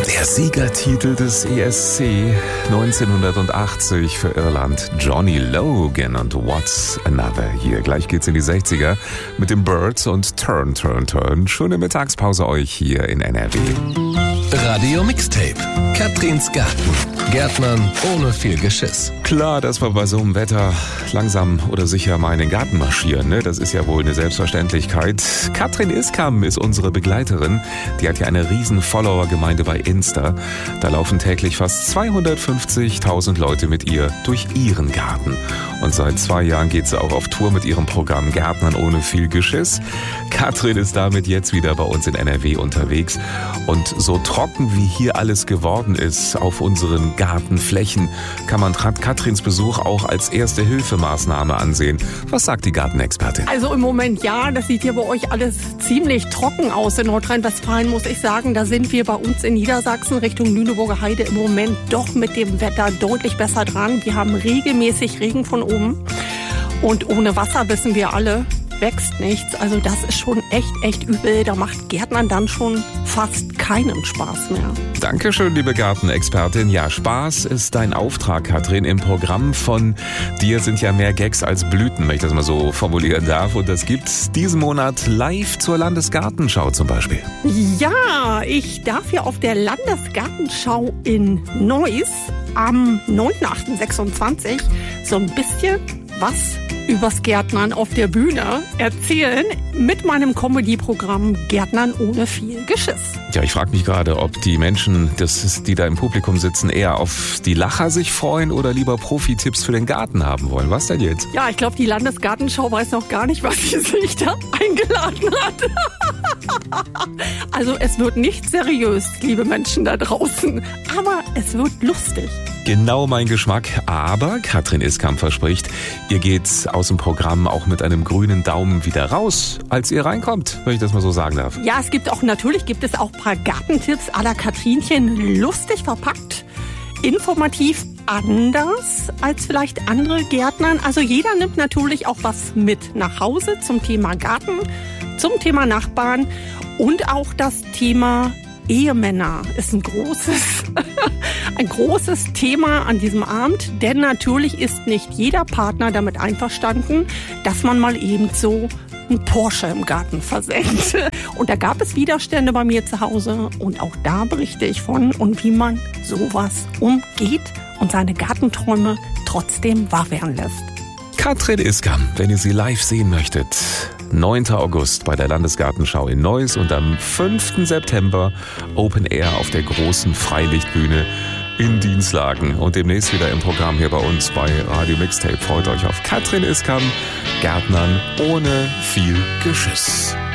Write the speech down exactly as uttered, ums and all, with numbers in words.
Der Siegertitel des E S C neunzehnhundertachtzig für Irland, Johnny Logan und What's Another Year. Gleich geht's in die sechziger mit den Birds und Turn, Turn, Turn. Schöne Mittagspause euch hier in N R W. Radio Mixtape. Katrins Garten. Gärtnern ohne viel Geschiss. Klar, dass wir bei so einem Wetter langsam oder sicher mal in den Garten marschieren, ne? Das ist ja wohl eine Selbstverständlichkeit. Katrin Iskam ist unsere Begleiterin. Die hat ja eine riesen Follower-Gemeinde bei Insta. Da laufen täglich fast zweihundertfünfzigtausend Leute mit ihr durch ihren Garten. Und seit zwei Jahren geht sie auch auf Tour mit ihrem Programm Gärtnern ohne viel Geschiss. Katrin ist damit jetzt wieder bei uns in N R W unterwegs. Und so trocken wie hier alles geworden ist auf unseren Gartenflächen, kann man Katrins Besuch auch als Erste-Hilfe-Maßnahme ansehen. Was sagt die Gartenexpertin? Also im Moment ja, das sieht hier bei euch alles ziemlich trocken aus. In Nordrhein-Westfalen muss ich sagen, da sind wir bei uns in Niedersachsen Richtung Lüneburger Heide im Moment doch mit dem Wetter deutlich besser dran. Wir haben regelmäßig Regen von oben und ohne Wasser wissen wir alle, wächst nichts. Also das ist schon echt, echt übel. Da macht Gärtnern dann schon fast keinen Spaß mehr. Dankeschön, liebe Gartenexpertin. Ja, Spaß ist dein Auftrag, Katrin. Im Programm von dir sind ja mehr Gags als Blüten, wenn ich das mal so formulieren darf. Und das gibt's diesen Monat live zur Landesgartenschau zum Beispiel. Ja, ich darf ja auf der Landesgartenschau in Neuss am neunten achten sechsundzwanzig so ein bisschen was übers Gärtnern auf der Bühne erzählen mit meinem Comedy-Programm Gärtnern ohne viel Geschiss. Ja, ich frage mich gerade, ob die Menschen, das, die da im Publikum sitzen, eher auf die Lacher sich freuen oder lieber Profi-Tipps für den Garten haben wollen. Was denn jetzt? Ja, ich glaube, die Landesgartenschau weiß noch gar nicht, was sie sich da eingeladen hat. Also es wird nicht seriös, liebe Menschen da draußen, aber es wird lustig. Genau mein Geschmack, aber Katrin Iskam verspricht, ihr geht's aus dem Programm auch mit einem grünen Daumen wieder raus, als ihr reinkommt, wenn ich das mal so sagen darf. Ja, es gibt auch, natürlich gibt es auch ein paar Gartentipps à la Katrinchen, lustig verpackt, informativ, anders als vielleicht andere Gärtnern. Also jeder nimmt natürlich auch was mit nach Hause zum Thema Garten, zum Thema Nachbarn und auch das Thema Ehemänner ist ein großes, ein großes Thema an diesem Abend, denn natürlich ist nicht jeder Partner damit einverstanden, dass man mal eben so einen Porsche im Garten versenkt. Und da gab es Widerstände bei mir zu Hause und auch da berichte ich von und wie man sowas umgeht und seine Gartenträume trotzdem wahr werden lässt. Katrin Iskam, wenn ihr sie live sehen möchtet, neunten August bei der Landesgartenschau in Neuss und am fünften September Open Air auf der großen Freilichtbühne in Dinslaken und demnächst wieder im Programm hier bei uns bei Radio Mixtape. Freut euch auf Katrin Iskam, Gärtnern ohne viel Geschiss.